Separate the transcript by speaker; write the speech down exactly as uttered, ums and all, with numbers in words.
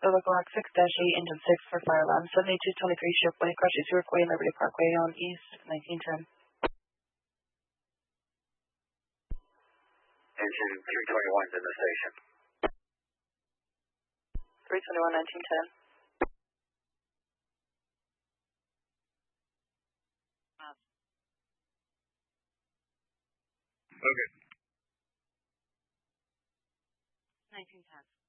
Speaker 1: local Rock six dash eight, engine six for fire alarm, seventy-two twenty-three Shipway, Crushy Swiftway, Liberty Parkway on East, nineteen ten.
Speaker 2: Engine three twenty-one in the station.
Speaker 1: three twenty-one, nineteen ten.
Speaker 2: Okay.
Speaker 1: nineteen ten.